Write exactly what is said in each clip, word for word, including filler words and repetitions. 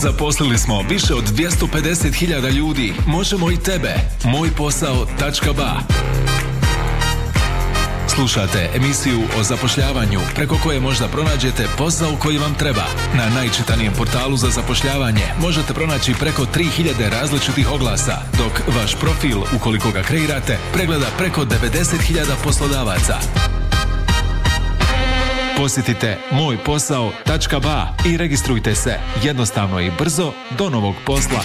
Zaposlili smo više od dvjesto pedeset hiljada ljudi. Možemo i tebe. moj posao tačka ba. Slušate emisiju o zapošljavanju preko koje možda pronađete posao koji vam treba. Na najčitanijem portalu za zapošljavanje možete pronaći preko tri hiljade različitih oglasa, dok vaš profil, ukoliko ga kreirate, pregleda preko devedeset hiljada poslodavaca. Posjetite moj posao tačka ba i registrujte se jednostavno i brzo do novog posla.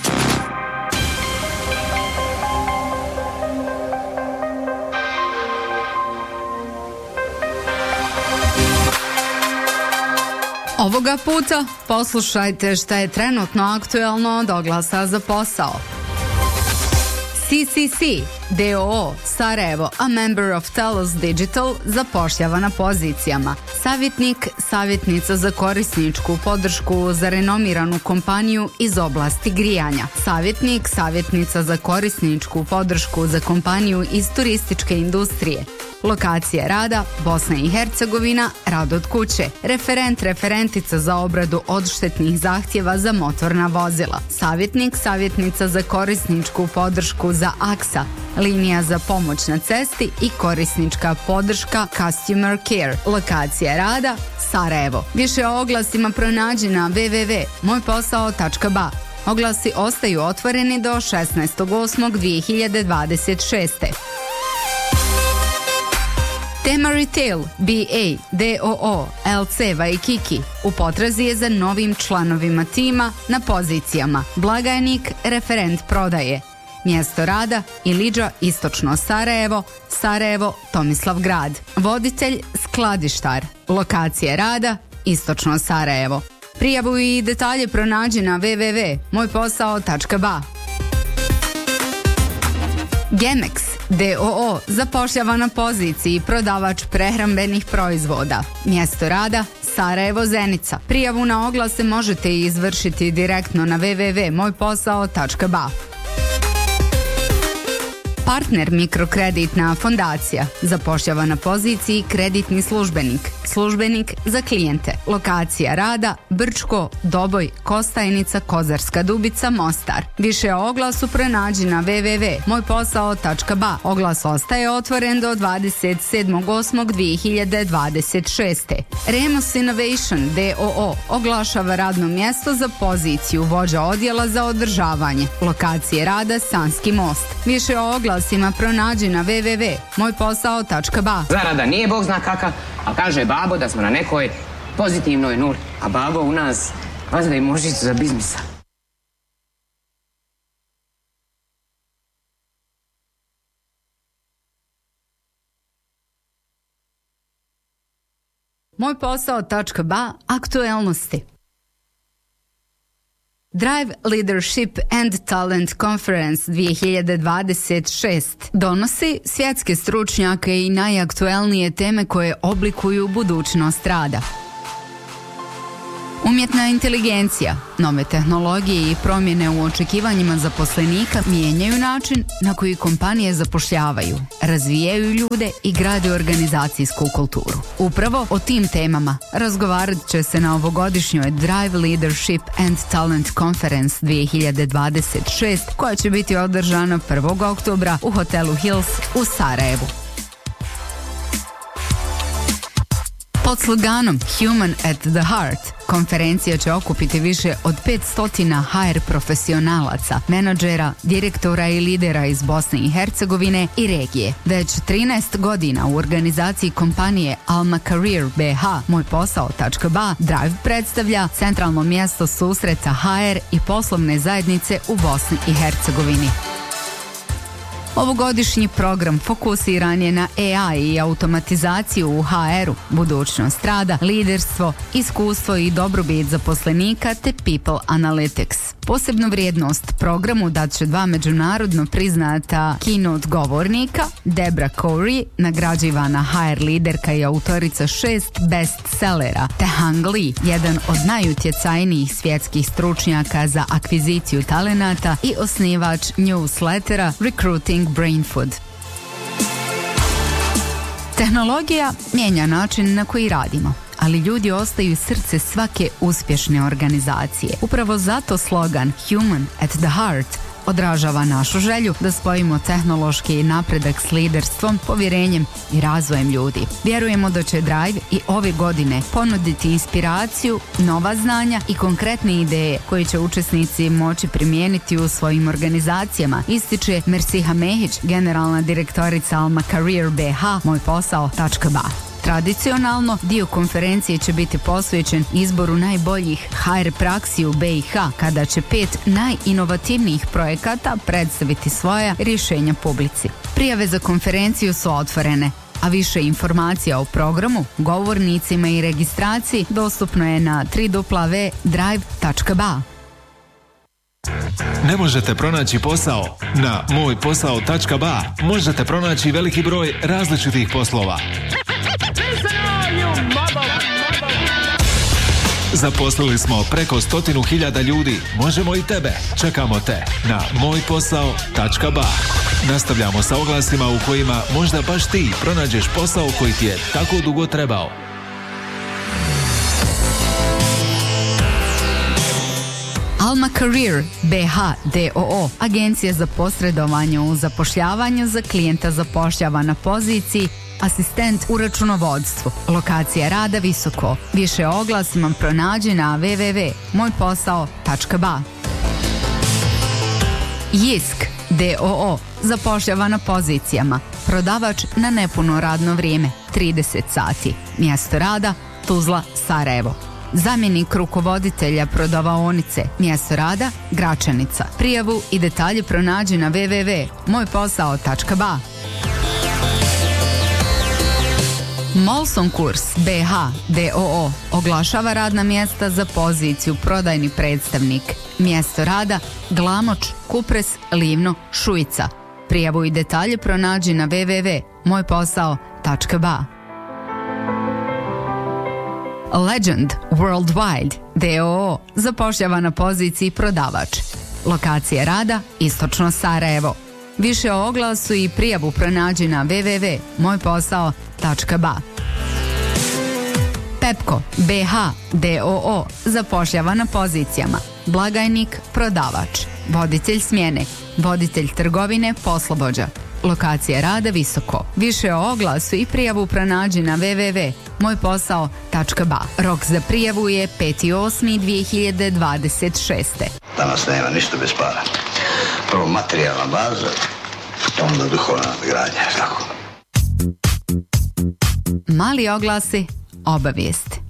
Ovoga puta poslušajte šta je trenutno aktuelno od oglasa za posao. C C C, D O O, Sarajevo, a member of Telos Digital, zapošljava na pozicijama. Savjetnik, savjetnica za korisničku podršku za renomiranu kompaniju iz oblasti grijanja. Savjetnik, savjetnica za korisničku podršku za kompaniju iz turističke industrije. Lokacija rada, Bosna i Hercegovina, rad od kuće. Referent, referentica za obradu odštetnih zahtjeva za motorna vozila. Savjetnik, savjetnica za korisničku podršku za A K S A, linija za pomoć na cesti i korisnička podrška Customer Care. Lokacija rada, Sarajevo. Više o oglasima pronađi na w w w tačka moj posao tačka ba. Oglasi ostaju otvoreni do šesnaestog osmog dvije hiljade dvadeset šeste. Tema Retail, B A, D O O, L C, Waikiki u potrazi je za novim članovima tima na pozicijama blagajnik, referent prodaje. Mjesto rada Ilidža, istočno Sarajevo, Sarajevo, Tomislav grad. Voditelj, skladištar. Lokacija rada istočno Sarajevo. Prijavu i detalje pronađi na w w w tačka moj posao tačka ba. Gemex, D O O, zapošljava na poziciji prodavač prehrambenih proizvoda. Mjesto rada Sarajevo, Zenica. Prijavu na oglase možete izvršiti direktno na w w w tačka moj posao tačka ba. Partner mikrokreditna fondacija zapošljava na poziciji kreditni službenik. Službenik za klijente. Lokacija rada Brčko, Doboj, Kostajnica, Kozarska Dubica, Mostar. Više o oglasu pronađi na w w w tačka moj posao tačka ba. Oglas ostaje otvoren do dvadeset sedmog osmog dvije hiljade dvadeset šeste. Remus Innovation, D O O, oglašava radno mjesto za poziciju vođa odjela za održavanje. Lokacije rada Sanski most. Više o oglasima pronađi na w w w tačka moj posao tačka ba. Zarada nije bog zna kakav, a kaže babo da smo na nekoj pozitivnoj nuli, a babo u nas vazda i možicu za biznisa. moj posao tačka ba, aktuelnosti. Drive Leadership and Talent Conference dvije hiljade dvadeset šeste donosi svjetske stručnjake i najaktuelnije teme koje oblikuju budućnost rada. Umjetna inteligencija, nove tehnologije i promjene u očekivanjima zaposlenika mijenjaju način na koji kompanije zapošljavaju, razvijaju ljude i grade organizacijsku kulturu. Upravo o tim temama razgovarat će se na ovogodišnjoj Drive Leadership and Talent Conference dvije hiljade dvadeset šeste koja će biti održana prvog oktobra u hotelu Hills u Sarajevu. Pod sloganom Human at the Heart konferencija će okupiti više od petsto H R profesionalaca, menadžera, direktora i lidera iz Bosne i Hercegovine i regije. Već trinaest godina u organizaciji kompanije Alma Career B H moj posao tačka ba Drive predstavlja centralno mjesto susreta H R i poslovne zajednice u Bosni i Hercegovini. Ovogodišnji program fokusiran je na A I i automatizaciju u H R-u, budućnost rada, liderstvo, iskustvo i dobrobit zaposlenika te People Analytics. Posebnu vrijednost programu dat će dva međunarodno priznata keynote govornika, Debra Corey, nagrađivana H R liderka i autorica šest bestsellera, te Hang Lee, jedan od najutjecajnijih svjetskih stručnjaka za akviziciju talenata i osnivač newslettera Recruiting Brain Food. Tehnologija mijenja način na koji radimo, ali ljudi ostaju srce svake uspješne organizacije. Upravo zato slogan Human at the Heart odražava našu želju da spojimo tehnološki napredak s liderstvom, povjerenjem i razvojem ljudi. Vjerujemo da će Drive i ove godine ponuditi inspiraciju, nova znanja i konkretne ideje koje će učesnici moći primijeniti u svojim organizacijama, ističe Mersiha Mehić, generalna direktorica Alma Career B H, moj posao tačka ba. Tradicionalno, dio konferencije će biti posvećen izboru najboljih ha er praksi u be i ha, kada će pet najinovativnijih projekata predstaviti svoja rješenja publici. Prijave za konferenciju su otvorene, a više informacija o programu, govornicima i registraciji dostupno je na w w w tačka drive tačka ba. Ne možete pronaći posao? Na moj posao tačka ba možete pronaći veliki broj različitih poslova. Zaposlili smo preko stotinu hiljada ljudi. Možemo i tebe. Čekamo te na moj posao tačka ba. Nastavljamo sa oglasima u kojima možda baš ti pronađeš posao koji ti je tako dugo trebao. Alma Career B H d o o, agencija za posredovanje u zapošljavanju za klijenta zapošljava na poziciji asistent u računovodstvu. Lokacija rada Visoko. Više o oglasima pronađi na w w w tačka moj posao tačka ba. Jisk d o o zapošljava na pozicijama prodavač na nepuno radno vrijeme trideset sati. Mjesto rada Tuzla, Sarajevo. Zamjenik rukovoditelja prodavaonice. Mjesto rada Gračanica. Prijavu i detalje pronađi na w w w tačka moj posao tačka ba. Molson Kurs B H d o o oglašava radna mjesta za poziciju prodajni predstavnik. Mjesto rada Glamoč, Kupres, Livno, Šujica. Prijavu i detalje pronađi na w w w tačka moj posao tačka ba. Legend Worldwide d o o zapošljava na poziciji prodavač. Lokacija rada Istočno Sarajevo. Više o oglasu i prijavu pronađi na w w w tačka moj posao tačka ba. Pepko B H d o o zapošljava na pozicijama blagajnik, prodavač, voditelj smjene, voditelj trgovine, poslovođa. Lokacija rada Visoko. Više o oglasu i prijavu pronađi na w w w tačka moj posao tačka ba. Rok za prijavu je peti osmi dvije hiljade dvadeset šeste. Danas nema ništa bez para. Prvo materijalna baza, onda duhovna nadgradnja, tako. Mali oglasi, obavijesti.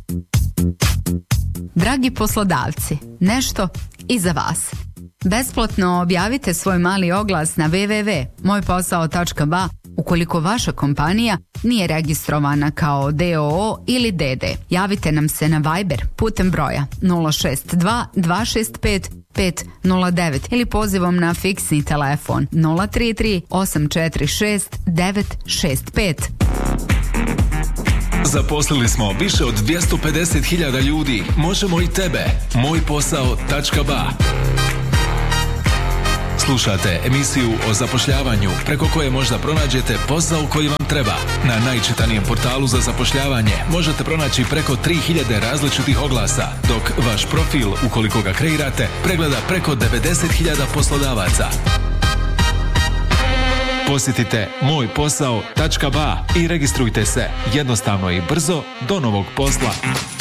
Dragi poslodavci, nešto i za vas. Besplatno objavite svoj mali oglas na w w w tačka moj posao tačka ba ukoliko vaša kompanija nije registrovana kao d o o ili d d. Javite nam se na Viber putem broja nula šest dva dva šest pet pet nula devet ili pozivom na fiksni telefon nula tri tri osam četiri šest devet šest pet. Zaposlili smo više od dvjesto pedeset hiljada ljudi. Možemo i tebe. moj posao tačka ba. Slušate emisiju o zapošljavanju preko koje možda pronađete posao koji vam treba. Na najčitanijem portalu za zapošljavanje možete pronaći preko tri hiljade različitih oglasa, dok vaš profil, ukoliko ga kreirate, pregleda preko devedeset hiljada poslodavaca. Posjetite moj posao tačka ba i registrujte se jednostavno i brzo do novog posla.